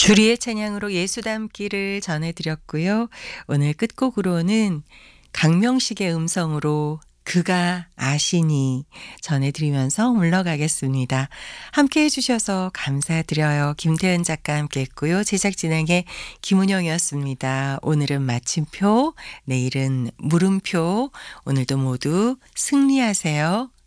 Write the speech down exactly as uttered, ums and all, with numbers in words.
주리의 찬양으로 예수 닮기를 전해드렸고요. 오늘 끝곡으로는 강명식의 음성으로 그가 아시니 전해드리면서 물러가겠습니다. 함께 해주셔서 감사드려요. 김태은 작가 함께 했고요. 제작 진행의 김은영이었습니다. 오늘은 마침표, 내일은 물음표. 오늘도 모두 승리하세요.